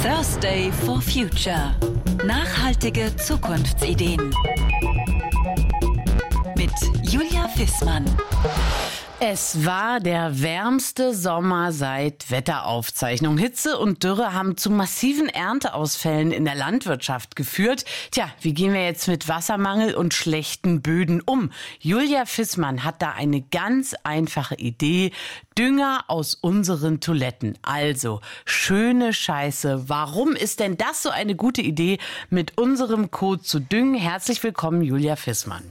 Thursday for Future. Nachhaltige Zukunftsideen. Mit Julia Fissmann. Es war der wärmste Sommer seit Wetteraufzeichnung. Hitze und Dürre haben zu massiven Ernteausfällen in der Landwirtschaft geführt. Tja, wie gehen wir jetzt mit Wassermangel und schlechten Böden um? Julia Fissmann hat da eine ganz einfache Idee. Dünger aus unseren Toiletten. Also, schöne Scheiße. Warum ist denn das so eine gute Idee, mit unserem Kot zu düngen? Herzlich willkommen, Julia Fissmann.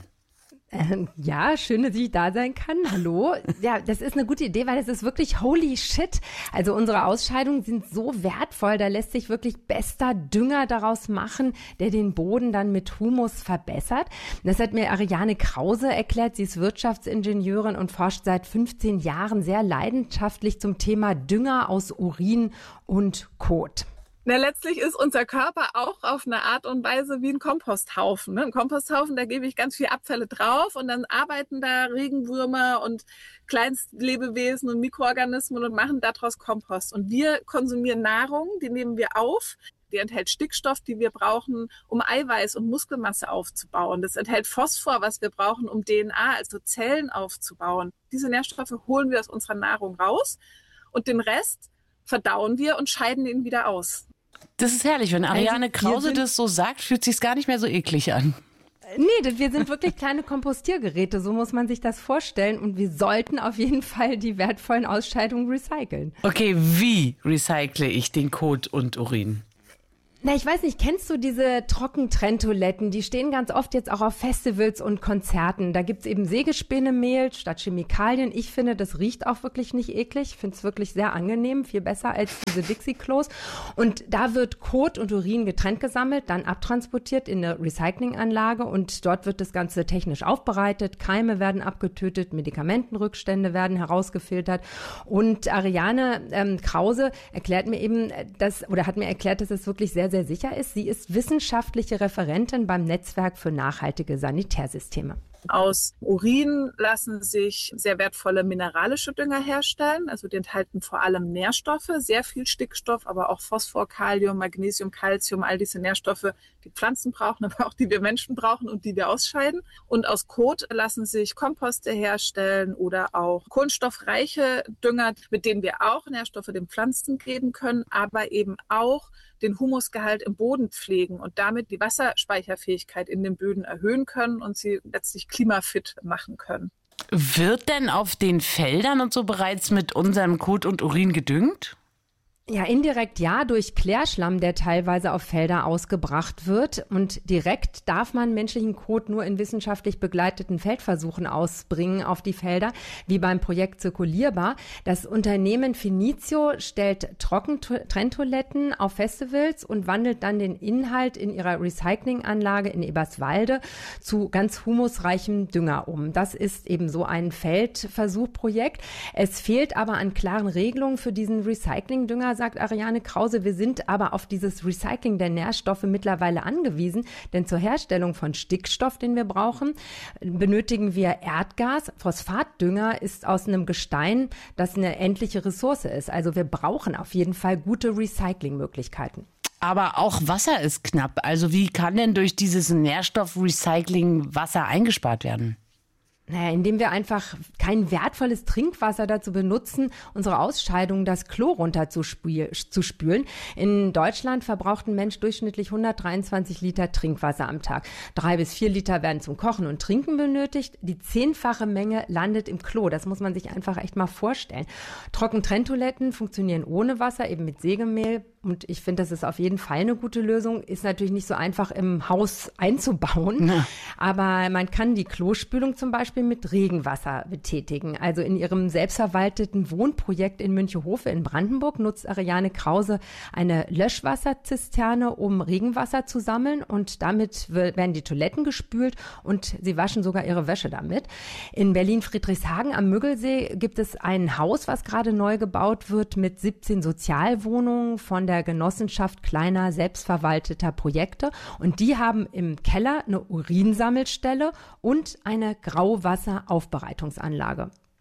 Ja, schön, dass ich da sein kann. Hallo. Ja, das ist eine gute Idee, weil es ist wirklich holy shit. Also unsere Ausscheidungen sind so wertvoll, da lässt sich wirklich bester Dünger daraus machen, der den Boden dann mit Humus verbessert. Das hat mir Ariane Krause erklärt. Sie ist Wirtschaftsingenieurin und forscht seit 15 Jahren sehr leidenschaftlich zum Thema Dünger aus Urin und Kot. Na, letztlich ist unser Körper auch auf eine Art und Weise wie ein Komposthaufen. Ein Komposthaufen, da gebe ich ganz viel Abfälle drauf und dann arbeiten da Regenwürmer und Kleinstlebewesen und Mikroorganismen und machen daraus Kompost. Und wir konsumieren Nahrung, die nehmen wir auf. Die enthält Stickstoff, die wir brauchen, um Eiweiß und Muskelmasse aufzubauen. Das enthält Phosphor, was wir brauchen, um DNA, also Zellen aufzubauen. Diese Nährstoffe holen wir aus unserer Nahrung raus und den Rest verdauen wir und scheiden ihn wieder aus. Das ist herrlich, wenn Ariane Krause das so sagt, fühlt sich's gar nicht mehr so eklig an. Nee, wir sind wirklich kleine Kompostiergeräte, so muss man sich das vorstellen. Und wir sollten auf jeden Fall die wertvollen Ausscheidungen recyceln. Okay, wie recycle ich den Kot und Urin? Na, ich weiß nicht, kennst du diese Trockentrenntoiletten? Die stehen ganz oft jetzt auch auf Festivals und Konzerten. Da gibt's eben Sägespänemehl statt Chemikalien. Ich finde, das riecht auch wirklich nicht eklig. Ich finde es wirklich sehr angenehm, viel besser als diese Dixie-Klos. Und da wird Kot und Urin getrennt gesammelt, dann abtransportiert in eine Recyclinganlage und dort wird das Ganze technisch aufbereitet. Keime werden abgetötet, Medikamentenrückstände werden herausgefiltert. Und Ariane Krause erklärt mir eben, hat mir erklärt, dass es wirklich sehr, sehr sicher ist. Sie ist wissenschaftliche Referentin beim Netzwerk für nachhaltige Sanitärsysteme. Aus Urin lassen sich sehr wertvolle mineralische Dünger herstellen. Also die enthalten vor allem Nährstoffe, sehr viel Stickstoff, aber auch Phosphor, Kalium, Magnesium, Calcium, all diese Nährstoffe, die Pflanzen brauchen, aber auch die wir Menschen brauchen und die wir ausscheiden. Und aus Kot lassen sich Komposte herstellen oder auch kohlenstoffreiche Dünger, mit denen wir auch Nährstoffe den Pflanzen geben können, aber eben auch den Humusgehalt im Boden pflegen und damit die Wasserspeicherfähigkeit in den Böden erhöhen können und sie letztlich klimafit machen können. Wird denn auf den Feldern und so bereits mit unserem Kot und Urin gedüngt? Ja, indirekt ja, durch Klärschlamm, der teilweise auf Felder ausgebracht wird. Und direkt darf man menschlichen Kot nur in wissenschaftlich begleiteten Feldversuchen ausbringen auf die Felder, wie beim Projekt Zirkulierbar. Das Unternehmen Finizio stellt Trockentrenntoiletten auf Festivals und wandelt dann den Inhalt in ihrer Recyclinganlage in Eberswalde zu ganz humusreichem Dünger um. Das ist eben so ein Feldversuchprojekt. Es fehlt aber an klaren Regelungen für diesen Recyclingdünger, sagt Ariane Krause. Wir sind aber auf dieses Recycling der Nährstoffe mittlerweile angewiesen, denn zur Herstellung von Stickstoff, den wir brauchen, benötigen wir Erdgas. Phosphatdünger ist aus einem Gestein, das eine endliche Ressource ist. Also wir brauchen auf jeden Fall gute Recyclingmöglichkeiten. Aber auch Wasser ist knapp. Also wie kann denn durch dieses Nährstoffrecycling Wasser eingespart werden? Naja, indem wir einfach kein wertvolles Trinkwasser dazu benutzen, unsere Ausscheidungen, das Klo runter zu spülen. In Deutschland verbraucht ein Mensch durchschnittlich 123 Liter Trinkwasser am Tag. 3 bis 4 Liter werden zum Kochen und Trinken benötigt. Die 10-fache Menge landet im Klo. Das muss man sich einfach echt mal vorstellen. Trockentrenntoiletten funktionieren ohne Wasser, eben mit Sägemehl. Und ich finde, das ist auf jeden Fall eine gute Lösung. Ist natürlich nicht so einfach im Haus einzubauen. Ja. Aber man kann die Klospülung zum Beispiel mit Regenwasser betätigen. Also in ihrem selbstverwalteten Wohnprojekt in Münchehofe in Brandenburg nutzt Ariane Krause eine Löschwasserzisterne, um Regenwasser zu sammeln. Und damit werden die Toiletten gespült und sie waschen sogar ihre Wäsche damit. In Berlin-Friedrichshagen am Müggelsee gibt es ein Haus, was gerade neu gebaut wird mit 17 Sozialwohnungen von der Genossenschaft kleiner selbstverwalteter Projekte. Und die haben im Keller eine Urinsammelstelle und eine Grauwasseraufbereitungsanlage.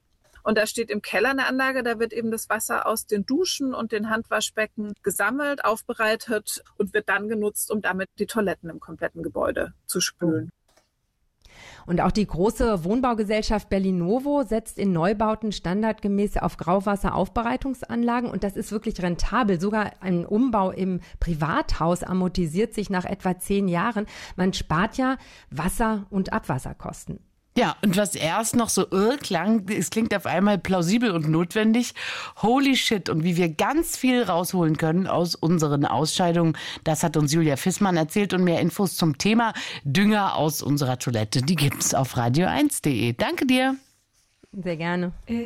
Und da steht im Keller eine Anlage, da wird eben das Wasser aus den Duschen und den Handwaschbecken gesammelt, aufbereitet und wird dann genutzt, um damit die Toiletten im kompletten Gebäude zu spülen. Und auch die große Wohnbaugesellschaft Bellinovo setzt in Neubauten standardgemäß auf Grauwasseraufbereitungsanlagen. Und das ist wirklich rentabel. Sogar ein Umbau im Privathaus amortisiert sich nach etwa 10 Jahren. Man spart ja Wasser- und Abwasserkosten. Ja, und was erst noch so klang, es klingt auf einmal plausibel und notwendig. Holy shit, und wie wir ganz viel rausholen können aus unseren Ausscheidungen, das hat uns Julia Fissmann erzählt. Und mehr Infos zum Thema Dünger aus unserer Toilette, die gibt's auf radio1.de. Danke dir. Sehr gerne.